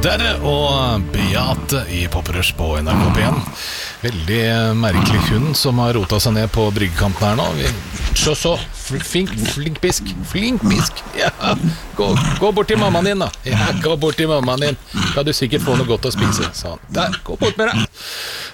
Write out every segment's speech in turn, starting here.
Derre og Beate i Poprush på NRK P1. Veldig merkelig hund som har rotet seg ned på bryggekanten her nå. Flink pisk. Ja, gå bort til mammaen din da. Ja, gå bort til mammaen din. Da du sikkert få noe godt å spise, sa han. Der, gå bort med deg.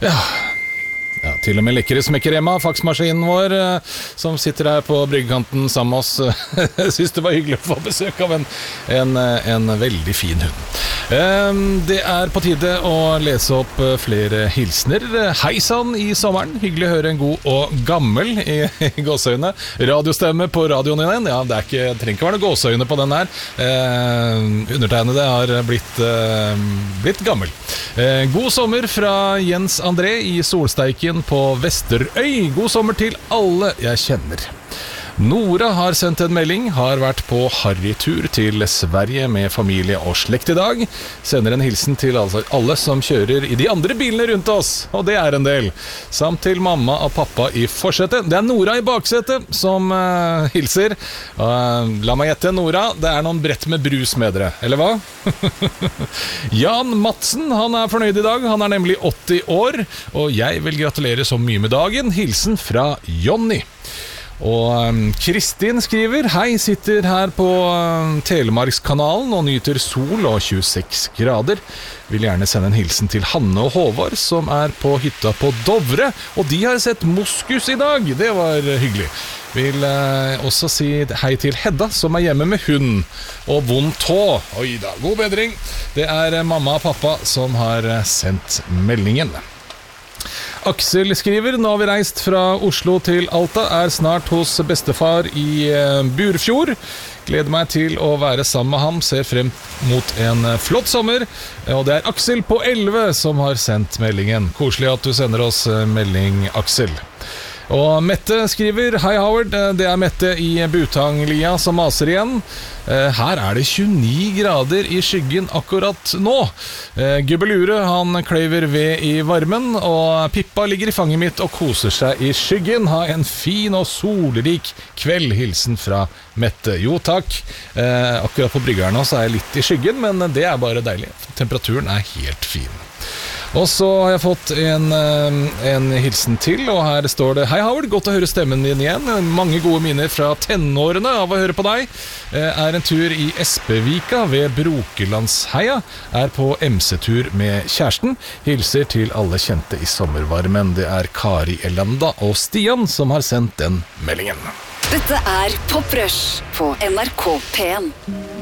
Ja, til og med lekkere smekkeremma, faksmaskinen vår, som sitter her på bryggekanten sammen med oss. Jeg synes det var hyggelig å få besøk av en veldig fin hund. Det er på tide å lese opp flere hilsner. Hei sann i sommeren. Hyggelig å høre en god og gammel i gåsøyne radiostemme på radioen igjen. Ja, det trenger ikke være noe gåsøyne på den her. Undertegnede har blitt gammel. God sommer fra Jens André i Solsteiken på Vesterøy. God sommer til alle jeg kjenner. Nora har sendt en melding, har vært på harrytur til Sverige med familie og slekt i dag. Sender en hilsen til alle som kjører i de andre bilene rundt oss, og det er en del. Samt til mamma og pappa i forsetet. Det er Nora i baksetet som hilser. La meg gjette, Nora, det er noen brett med brus med dere, eller hva? Jan Madsen, han er fornøyd i dag. Han er nemlig 80 år, og jeg vil gratulere så mye med dagen. Hilsen fra Jonny. Og Kristin skriver: Hei, sitter her på Telemarkskanalen og nyter sol og 26 grader. Vil gjerne sende en hilsen til Hanne og Håvard, som er på hytta på Dovre. Og de har sett moskus i dag. Det var hyggelig. Vil også si hei til Hedda, som er hjemme med hund og vond tå. Oi da, god bedring. Det er mamma og pappa som har sendt meldingen. Aksel skriver: Nå har vi reist fra Oslo til Alta, er snart hos bestefar i Burfjord. Gleder meg til å være sammen med ham, ser frem mot en flott sommer. Og det er Aksel på 11 som har sendt meldingen. Koselig at du sender oss melding, Aksel. Og Mette skriver: Hei Howard, det er Mette i Butanglia som maser igjen. Her er det 29 grader i skyggen akkurat nå. Gubbelure, han kløyver ved i varmen, og Pippa ligger i fanget mitt og koser seg i skyggen. Ha en fin og solrik kveld, hilsen fra Mette. Jo takk, akkurat på bryggeren nå så er jeg litt i skyggen, men det er bare deilig. Temperaturen er helt fin. Og så har jeg fått en hilsen til, og her står det: Hei Howard, godt å høre stemmen din igjen. Mange gode minner fra tenårene av å høre på deg. Er en tur i Espevika ved Brokelandsheia. Er på MC-tur med kjæresten. Hilser til alle kjente i sommervarmen. Det er Kari Elanda og Stian som har sendt den meldingen. Dette er Poprush på NRK P1.